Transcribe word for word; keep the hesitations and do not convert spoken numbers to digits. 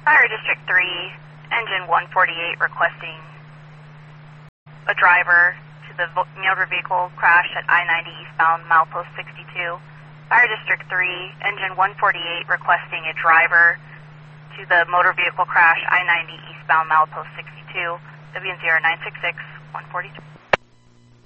Fire District three, engine one forty-eight requesting a driver to the motor vehicle crash at I ninety eastbound milepost sixty-two. Fire District three, engine one forty-eight requesting a driver to the motor vehicle crash I ninety eastbound milepost sixty-two, W N zero nine six six one forty-two.